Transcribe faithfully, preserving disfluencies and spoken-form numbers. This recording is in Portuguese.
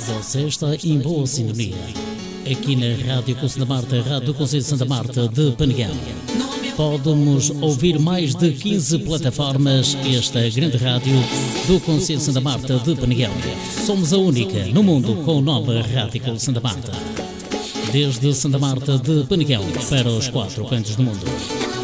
Você está em boa sintonia. Aqui na Rádio Santa Marta, Rádio do Conselho de Santa Marta de Peneguão. Pode-nos ouvir mais de quinze plataformas. Esta grande rádio do Conselho de Santa Marta de Peneguão. Somos a única no mundo com o nome Rádio Santa Marta. Desde Santa Marta de Peneguão para os quatro cantos do mundo.